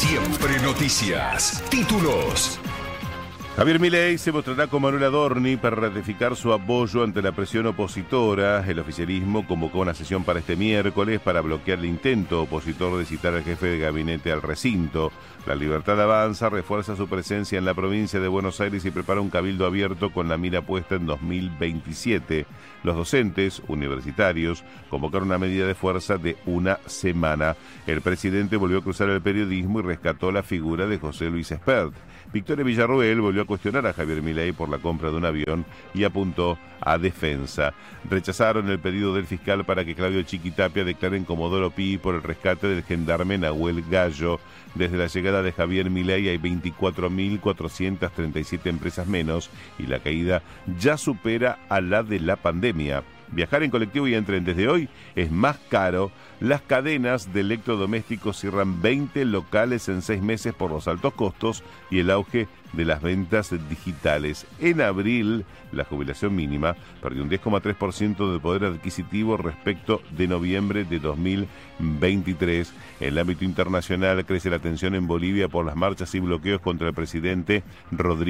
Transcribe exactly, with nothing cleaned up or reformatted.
Siempre noticias. Títulos. Javier Milei se mostrará con Manuel Adorni para ratificar su apoyo ante la presión opositora. El oficialismo convocó una sesión para este miércoles para bloquear el intento opositor de citar al jefe de gabinete al recinto. La Libertad Avanza refuerza su presencia en la provincia de Buenos Aires y prepara un cabildo abierto con la mira puesta en dos mil veintisiete. Los docentes universitarios convocaron una medida de fuerza de una semana. El presidente volvió a cruzar el periodismo y rescató la figura de José Luis Espert. Victoria Villarroel volvió a cuestionar a Javier Milei por la compra de un avión y apuntó a defensa. Rechazaron el pedido del fiscal para que Claudio Chiquitapia declare en Comodoro Pi por el rescate del gendarme Nahuel Gallo. Desde la llegada de Javier Milei hay veinticuatro mil cuatrocientas treinta y siete empresas menos y la caída ya supera a la de la pandemia. Viajar en colectivo y en tren desde hoy es más caro. Las cadenas de electrodomésticos cierran veinte locales en seis meses por los altos costos y el auge de las ventas digitales. En abril, la jubilación mínima perdió un diez coma tres por ciento de poder adquisitivo respecto de noviembre de dos mil veintitrés. En el ámbito internacional crece la tensión en Bolivia por las marchas y bloqueos contra el presidente Rodrigo